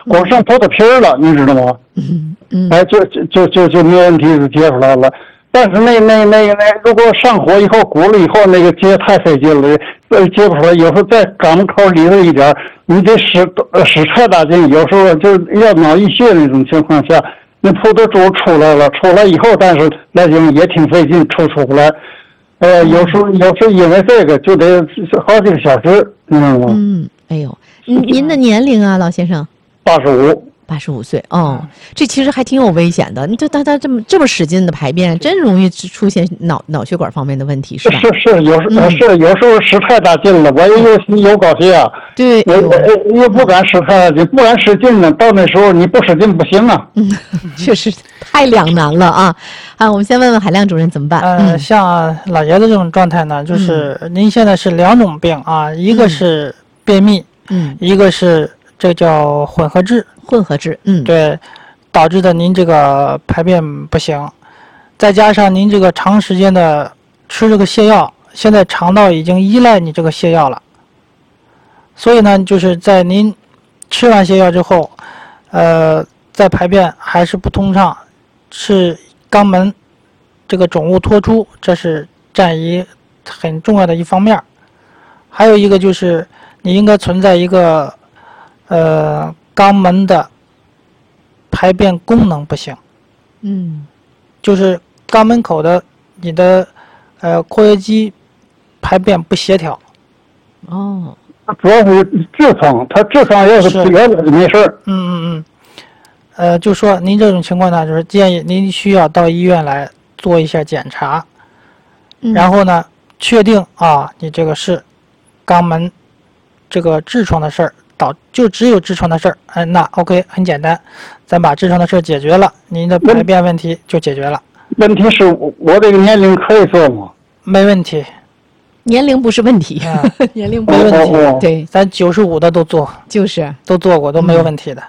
光剩葡萄皮儿了，你知道吗？哎，就没问题，就结出来了。但是如果上火以后鼓了以后，那个结太费劲了，结不出来。有时候在肛门口里头一点，你得使太大劲，有时候就要脑溢血那种情况下，那葡萄珠出来了，出来以后，但是来讲也挺费劲，出不来。有时候因为这个就得好几个小时，你知道吗？ 哎呦，您的年龄啊，老先生？85岁哦，这其实还挺有危险的。你他这么使劲的排便，真容易出现脑血管方面的问题，是吧？ 是，有时候使太大劲了，我有高血压， 对， 我不敢使太大劲，不敢使劲呢，到那时候你不使劲不行啊。 确实太两难了啊！我们先问问海亮主任怎么办？ 像老爷子这种状态呢，就是您现在是2种病啊，一个是便秘，一个是这叫混合质，对，导致的您这个排便不行，再加上您这个长时间的吃这个泻药，现在肠道已经依赖你这个泻药了，所以呢，就是在您吃完泻药之后，再排便还是不通畅，是肛门这个肿物脱出，这是占一很重要的一方面。还有一个就是你应该存在一个肛门的排便功能不行，就是肛门口的你的括约肌排便不协调。 主要是痔疮，它痔疮要是不了就没事儿。 就说您这种情况呢，就是建议您需要到医院来做一下检查，然后呢确定你这个是肛门这个痔疮的事儿，就只有痔疮的事儿，那 OK 很简单，咱把痔疮的事儿解决了，您的排便问题就解决了。 问题是我这个年龄可以做吗？ 没问题， 年龄不是问题，年龄不没问题，对， 咱95的都做， 都做过，都没有问题的。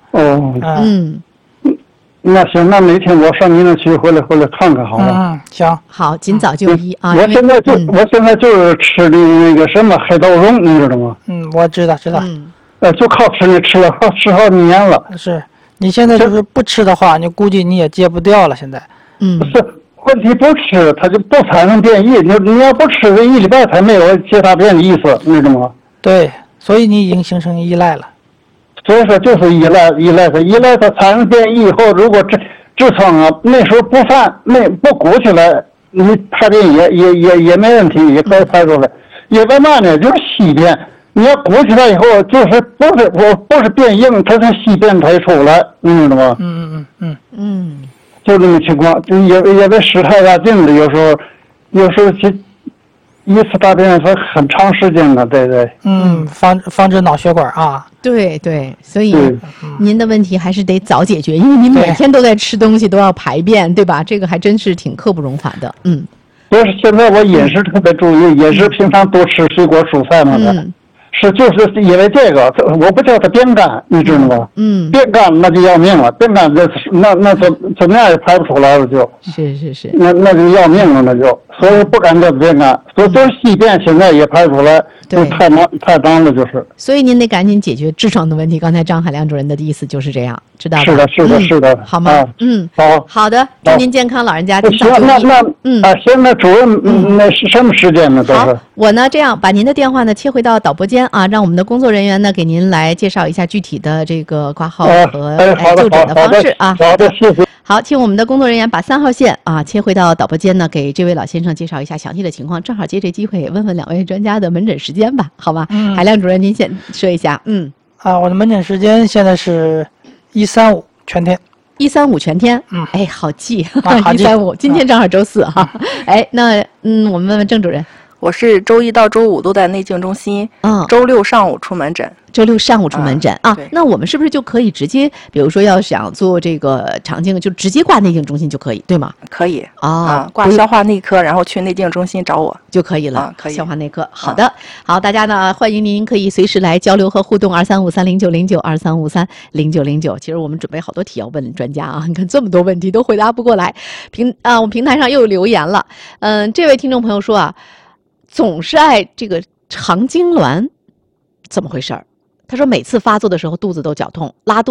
那行，那哪天我上您那去，回来看看好吗？ 行， 好，尽早就医啊！ 我现在就是吃的那个什么海盗蓉，你知道吗？ 我知道。 就靠吃那吃好几年了。 是，你现在就是不吃的话，你估计你也戒不掉了。现在， 是问题不吃，它就不产生便意。你要不吃，这1礼拜才没有接大便的意思，你知道吗？ 对，所以你已经形成依赖了。 所以说就是依赖它产生便意以后，如果痔疮那时候不鼓起来，你排便也没问题，也可以排出来。因为嘛呢，就是稀便，你要鼓起来以后，就是不是变硬，它是稀便才出来，你知道吗？就这么情况，就也得使太大劲了，有时候一次大便是很长时间的，对。 防止脑血管啊。 对，所以您的问题还是得早解决，因为您每天都在吃东西，都要排便，对吧？这个还真是挺刻不容缓的。 就是现在我饮食特别注意，饮食平常多吃水果蔬菜嘛的。就是因为这个，我不叫它便干，你知道吗？便干那就要命了，便干那怎么样也排不出来了就。 是。 那就要命了，那就，所以不敢叫便干，所以就是稀便现在也排不出来，就太脏了就是。 所以您得赶紧解决痔疮的问题。刚才张海亮主任的意思就是这样，知道吧？ 是的。 好吗？好的，祝您健康，老人家尽早就医。 行，那主任那是什么时间呢？都是。 好，我呢这样把您的电话呢切回到导播间啊，让我们的工作人员呢给您来介绍一下具体的这个挂号和就诊的方式啊。 好的，谢谢。 好，请我们的工作人员把3号线切回到导播间呢，给这位老先生介绍一下详细的情况，正好借这机会问问2位专家的门诊时间吧，好吧？海亮主任，您先说一下。 我的门诊时间现在是135全天。 135全天，好记，135，今天正好周4哈。那我们问问郑主任。 我是周1到周5都在内镜中心，周6上午出门诊。 周6上午出门诊那我们是不是就可以直接，比如说要想做这个肠镜，就直接挂内镜中心就可以，对吗？ 可以挂消化内科，然后去内镜中心找我就可以了。 可以。 消化内科，好的，好，大家呢欢迎您可以随时来交流和互动，23530909，23530909。其实我们准备好多题要问专家啊，你看这么多问题都回答不过来。我们平台上又有留言了，这位听众朋友说总是爱这个肠痉挛，怎么回事儿？他说每次发作的时候肚子都绞痛，拉肚